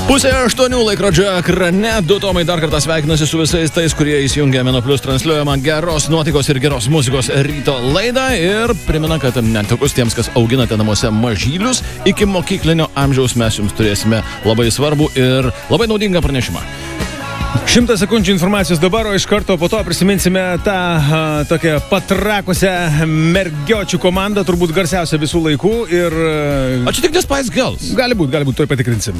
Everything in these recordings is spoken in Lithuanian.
8:08 laikrodžio ekrane. Du Tomai dar kartą sveikinasi su visais tais, kurie įsijungia Meno Plus transliuojama geros nuotaikos ir geros muzikos ryto laidą. Ir primena, kad netrukus tiems, kas auginate namuose mažylius, iki mokyklinio amžiaus mes jums turėsime labai svarbų ir labai naudingą pranešimą. 100 sekundžių informacijos dabar, o iš karto po to prisiminsime tą tokią patrakusią mergiočių komandą, turbūt garsiausią visų laikų. Ir... O čia tik The Spice Girls? Gali būt, tuoj patikrinsim.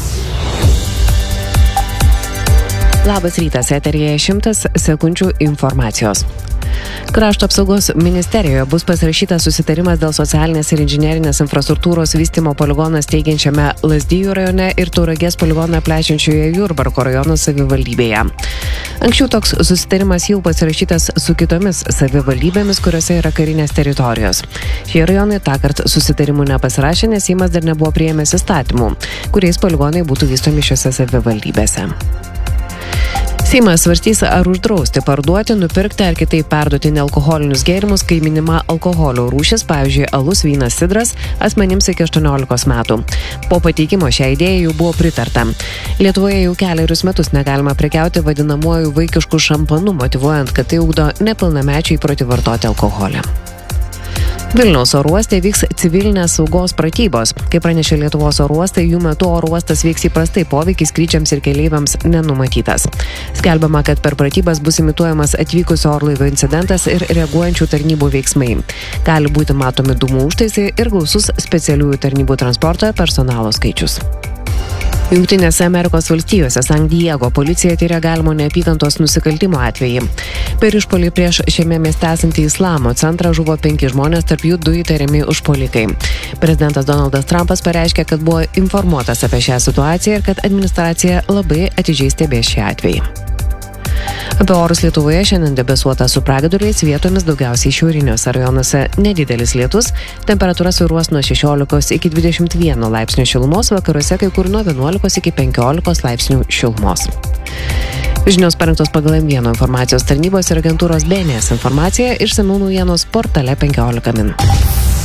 Labas rytas, eteryje 100 sekundžių informacijos. Krašto apsaugos ministerijoje bus pasirašytas susitarimas dėl socialinės ir inžinerinės infrastruktūros vystymo poligoną steigiančiame Lazdijų rajone ir Tauragės poligoną plečiančioje Jurbarko rajono savivaldybėje. Anksčiau toks susitarimas jau pasirašytas su kitomis savivaldybėmis, kuriuose yra karinės teritorijos. Šie rajonai tąkart susitarimų nepasirašė, nes Seimas dar nebuvo priėmęs įstatymų, kuriais poligonai būtų vystomi šiose savivaldybėse. Seimas svarstys, ar uždrausti parduoti, nupirkti ar kitaip perduoti nealkoholinius gėrimus, kai minima alkoholio rūšis, pavyzdžiui, alus, vynas, sidras, asmenims iki 18 metų. Po pateikimo šią idėją jau buvo pritarta. Lietuvoje jau kelerius metus negalima prekiauti vadinamuoju vaikišku šampanu, motyvuojant, kad tai ugdo nepilnamečių įprotį vartoti alkoholį. Vilniaus oro uoste vyks civilinės saugos pratybos. Kaip pranešė Lietuvos oro uostai, jų metu oro uostas veiks įprastai, poveikis skrydžiams ir keleiviams nenumatytas. Skelbiama, kad per pratybas bus imituojamas atvykusio orlaivio incidentas ir reaguojančių tarnybų veiksmai. Gali būti matomi dūmų užtaisai ir gausus specialiųjų tarnybų transporto personalo skaičius. Jungtinėse Amerikos valstijose San Diego policija tyria galimo neapykantos nusikaltimo atvejį. Per išpuolį prieš šiame mieste esantį Islamo centrą žuvo 5 žmonės, tarp jų 2 įtariami užpuolikai. Prezidentas Donaldas Trumpas pareiškė, kad buvo informuotas apie šią situaciją ir kad administracija labai atidžiai stebės šį atvejį. Apie orus Lietuvoje šiandien debesuota su pragiedruliais, vietomis daugiausiai šiauriniuose rajonuose nedidelis lietus, temperatūra svyruos nuo 16 iki 21 laipsnių šilumos, vakaruose kai kur nuo 11 iki 15 laipsnių šilumos. Žinios parengtos pagal M1 informacijos tarnybos ir agentūros BNS informaciją, išsamiau naujienos portale 15 min.